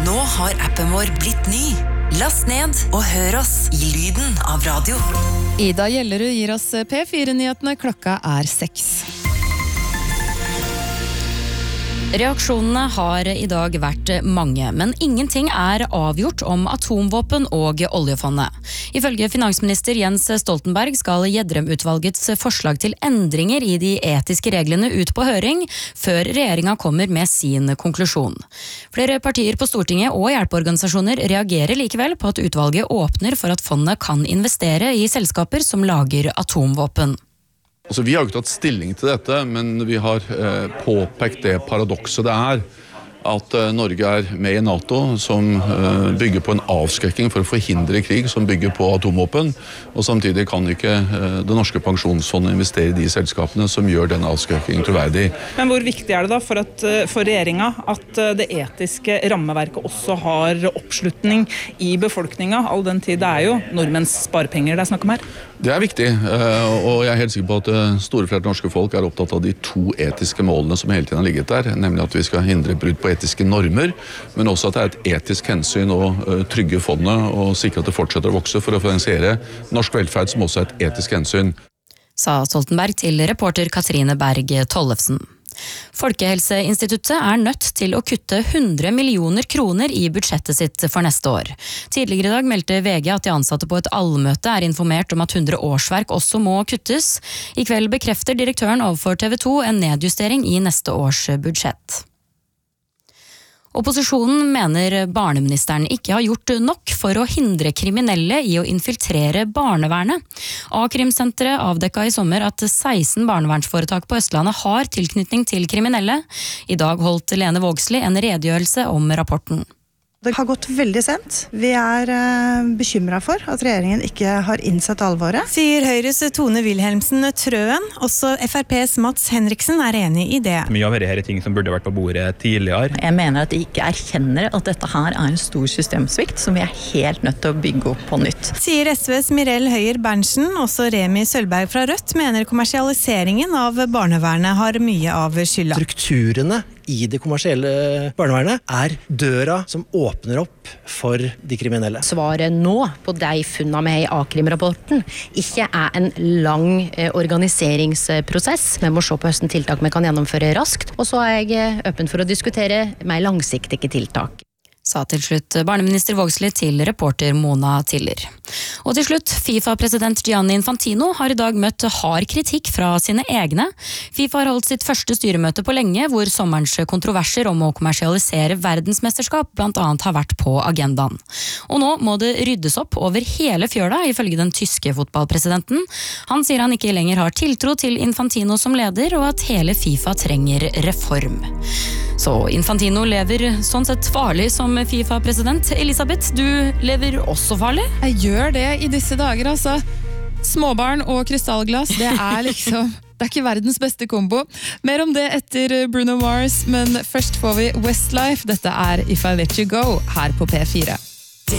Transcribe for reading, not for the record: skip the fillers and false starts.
Nå har appen vår blitt ny. Last ned og hør oss i lyden av radio. Ida Gjellerud gir oss P4-nyhetene, klokka 6. Reaksjonene har i dag vært mange, men ingenting er avgjort om atomvåpen og oljefondet. Ifølge finansminister Jens Stoltenberg skal Gjedrem-utvalgets forslag til endringer i de etiske reglene ut på høring, før regjeringen kommer med sin konklusjon. Flere partier på Stortinget og hjelpeorganisasjoner reagerer likevel på at utvalget åpner for at fondet kan investere i selskaper som lager atomvåpen. Altså, vi har ikke tatt stilling til dette, men vi har påpekt det paradokset det er at Norge er med i NATO, som bygger på en avskrekking for å forhindre krig, som bygger på atomvåpen, og samtidig kan ikke det norske pensjonsfondet investere i de selskapene som gjør den avskrekkingen troverdig. Men hvor viktig er det da for regjeringen at det etiske rammeverket også har oppslutning i befolkningen, all den tid det er jo nordmenns sparepenger det er snakk om her? Det er viktig, og jeg er helt sikker på at store flertall norske folk er opptatt av de 2 etiske målene som hele tiden har ligget der, nemlig at vi skal hindre brudd på etiske normer, men også at det er et etisk hensyn å trygge fondet og sikre at det fortsetter å vokse for å finansiere norsk velferd, som også er et etisk hensyn. Sa Stoltenberg til reporter Katrine Berg Tollefsen. Folkehelseinstituttet er nødt til å kutte 100 millioner kroner i budsjettet sitt for neste år. Tidligere i dag meldte VG at de ansatte på et allmøte er informert om at 100 årsverk også må kuttes. I kveld bekrefter direktøren overfor TV 2 en nedjustering i neste års budsjett. Opposisjonen mener barneministeren ikke har gjort nok for å hindre kriminelle i å infiltrere barnevernet. A-krimsenteret avdekket i sommer at 16 barnevernsforetak på Østlandet har tilknytning til kriminelle. I dag holdt Lene Vågslid en redegjørelse om rapporten. Det har gått veldig sent. Vi er bekymret for at regjeringen ikke har innsett alvoret. Sier Høyres Tone Wilhelmsen Trøen. Også FrPs Mats Henriksen er enig i det. Mye av dette er ting som burde vært på bordet tidligere. Jeg mener at de ikke erkjenner at dette her er en stor systemsvikt som vi er helt nødt til å bygge opp på nytt. Sier SVs Mirel Høyer Berntsen. Også Remi Sølberg fra Rødt mener kommersialiseringen av barnevernet har mye av skylda. Strukturene i det kommersielle barnevernet er døra som åpner opp for de kriminelle. Svaret nå på de funnene med i A-krim-rapporten ikke er en lang organiseringsprosess. Vi må se på hvordan tiltak vi kan gjennomføre raskt, og så er jeg åpen for å diskutere mer langsiktige tiltak. Sa til slutt barneminister Vågslid til reporter Mona Tiller. Og til slutt, FIFA-president Gianni Infantino har i dag møtt hard kritikk fra sine egne. FIFA har holdt sitt første styremøte på lenge, hvor sommerens kontroverser om å kommersialisere verdensmesterskap blant annet har vært på agendaen. Og nå må det ryddes opp over hele fjøla, ifølge den tyske fotballpresidenten. Han sier han ikke lenger har tiltro til Infantino som leder, og at hele FIFA trenger reform. Så Infantino lever sånn sett farlig som FIFA-president. Elisabeth, du lever også farlig? Jeg gjør det i disse dager, altså. Småbarn og krystallglass, det er liksom... Det er ikke verdens beste kombo. Mer om det etter Bruno Mars, men først får vi Westlife. Dette er If I Let You Go her på P4.